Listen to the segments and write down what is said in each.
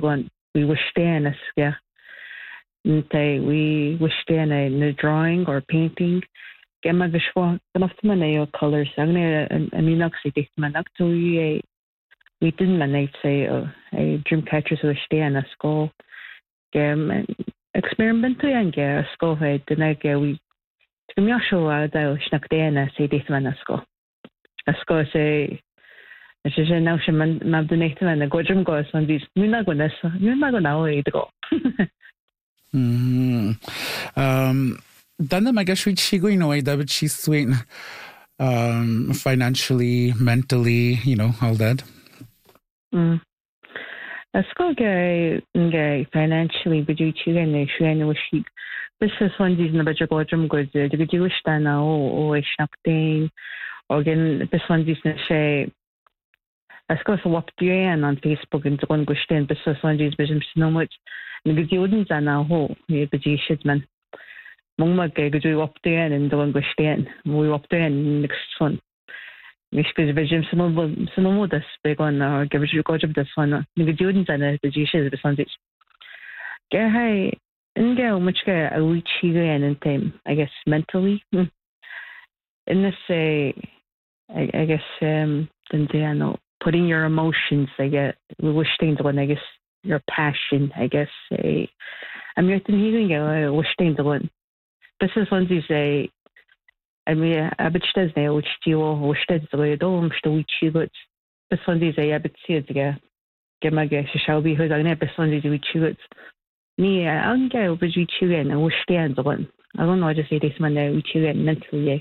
one we wish stannis, yeah. We wish stan a drawing or painting. Gemma vishwa often a colours. I'm gonna so we didn't say a dream catchers wish stan a skull. Experimental and get a skull head, then I get we to me show out I snack dana say this man a skull. A skull say it's just now she man the next man a go goes on these you're not gonna way to go. Then I guess she going away that she's sweet financially, mentally, all that. A school guy financially but you and they was she this is one these in the budget goods the Jewish dana or snapting or again this one these say I suppose what do on Facebook and one go stand this one these business no much the Jordan dana ho but you should man Mongma go up there and the one go stand we up there and next one Mishkos vision some this big on or give you got this one the Jordan dana the Jesus the one get hey and go much get a week in time I guess mentally in this I guess then they know putting your emotions I get we wish things when I guess your passion I guess I'm your hearing wish things one this is one you say I mean a bit does now which you wish that's the way don't we chew it this one you say a bit see it get my guess shall be who's on this one you chew it me I'm go but you chew in and wish stand the one I don't know I just say this man now we chew in mentally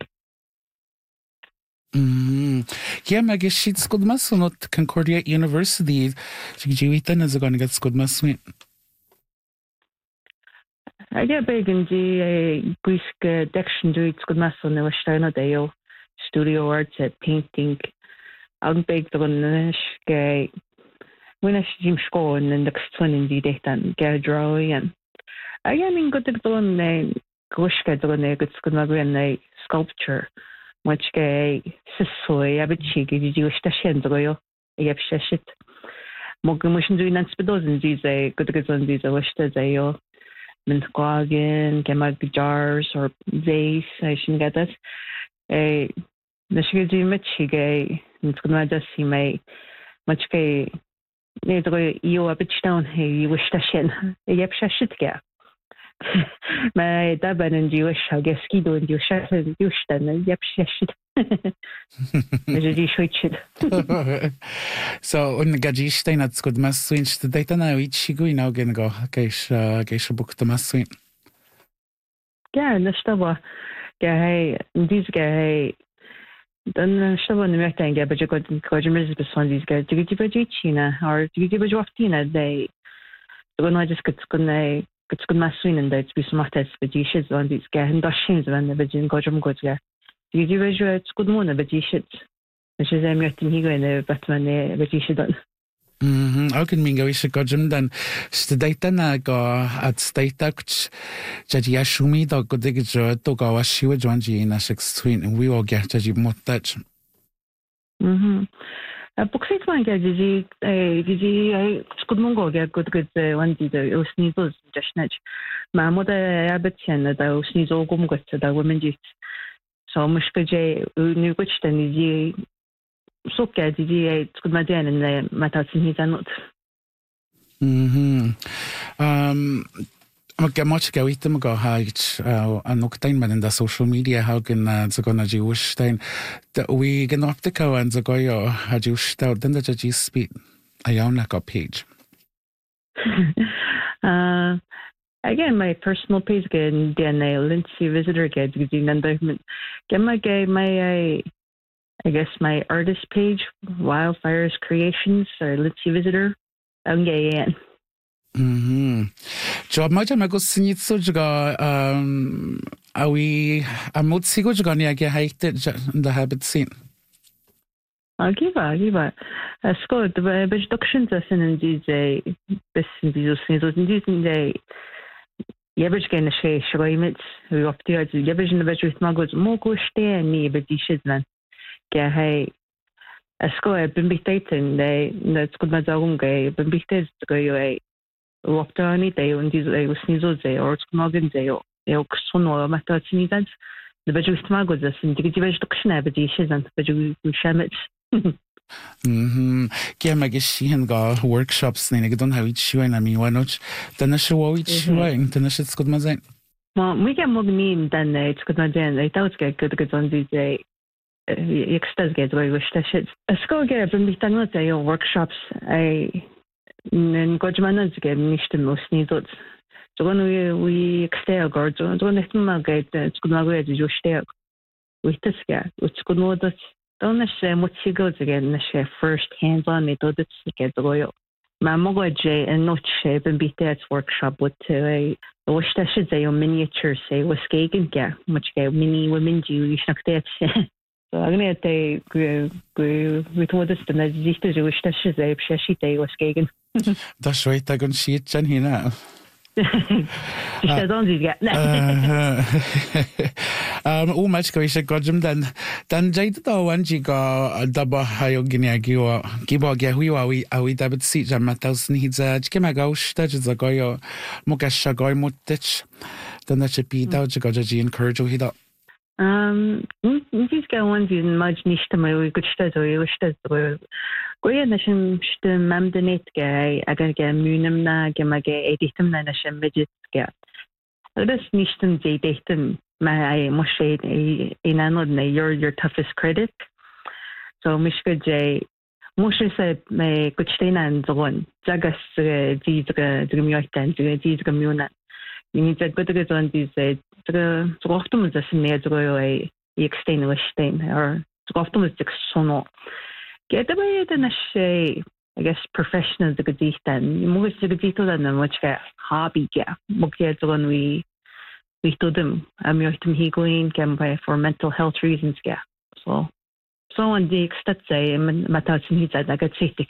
Yeah, I guess she's good muscle not Concordia University. She is going to get good muscle. I get big in the Greek dictionary. It's good muscle. Never Steiner Dale studio arts at painting. I'm big the one guy. When I see him score and then the one in the data get drawing and I mean good the one Gushka the one good good sculpture. Much gay, Sissoy, Abichi, you station to go. I have shit. Mogumushin doing and spidozin these good on these wish that they Mintquagan, Gemag jars or vase, I shouldn't get that. A Michigan Michigay, it's going to see my much gay. You a bitch down, you wish station. I have shit get. My daban and Jewish, I guess skido and you shut and you stand, yep, shit. So, on the Gajistain at good mass switch the data now each go now again go, Geisha book the mass swing. Yeah, and the stubber, hey, these guy, then stubber in the Mertang, but you got Cojimis on these guys. Do you give a China or do you give a Draftina? They when I just get good. It's good mass swing and it's be smart as the dishes on these guys and dashes when the Virgin Gojam goods. You give it's good moon, but you should. Which is I'm getting here in the Batman, but you should done. How can we go with Gojam then? Data na go at state act. Jadi Ashumi dog good dig to go as she would join in a 6 and we all get Jadi more touch. Booksite one get did good mongo get good one did sneezes just nudge. My mother abbatian that I sneeze all gum got to the women did. So much good new which then is ye so get did ye good madan and the matters in his not. Mag much go with them go height and look time in the social media how can the gonna Jewish time that we can up the go and the go how Jewish out then the judges speak a own like a page. Again, my personal page again, DNA Lindsay Visitor again because you get my I guess my artist page Wildfires Creations or Lindsay Visitor. I'm gay and. Job much I'm go sing so are we a mood sigo gonna get hiked the habit scene. I'll give a score the reductions as in these best in these in the average gain a share limits we up the average in the bedroom smuggles more go stay and me but you should man get hey a score I've been big dating that's good my dog been big days to go away. Waptani day und diese was nie so sehr or morgen day auch schon oder macht das nie das da beju istmago das sind die beju doch schnell bei die sind beju shamet Ge me gus síhan gá workshops na go don haid siúin a míhaút duna se bháid siúin duna si go ma sein. Ma mu ge mog ní den go na den ge go on diese ge go sko ge bin mich dann workshops Godman ge nicht muss nie dort so wie exter go nicht mal geht go na jo stark wie das ge go no das Don't say much goes again the first hands on it or get the royal. My mother J and not shape and beat that workshop with a wish that should say on miniature say was skating yeah much mini women do you snack that so I'm gonna say we told us the sister wish that should say she day was skating. That's right, I can see it Jen here. Úmaid go sé godum den déad dáhaintí go dabba haú gginneagiú gibá gehuiú a David sí an matas níd ce me gáiste a go mo gas se gáim mutit den se bídá a go díon chuú hídá. These go ones in much nicht my good Goya nation mam the net guy I got get munum na gemage editum na nation midget get. Das nicht datum my must say in another your toughest critic. So Mishka J Moshe said my good stain and the one Jagas these these muna. You need to go to on these often das mehr I extend with stain or often with sono. Get away than I guess professional the good then. You move to the detail than much hobby yeah. Mugya on we told them I'm your he going by for mental health reasons yeah. So on the extent say matas needs I got sick.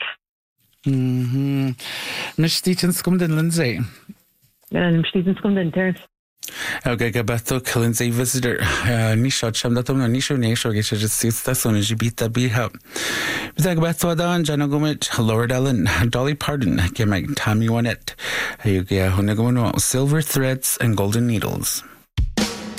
Miss Stevens come in Lindsay. Stevens come in terms. Okay, gabato Lindsay visitor. Nisha chamdatum na nisho nesho gesha sista son jibita biha. Bizag bato dan Jana Gomit, Lord Ellen, Dolly Parton, Gemek Tommy Wannett. Ayugia Hunagono, Silver Threads and Golden Needles.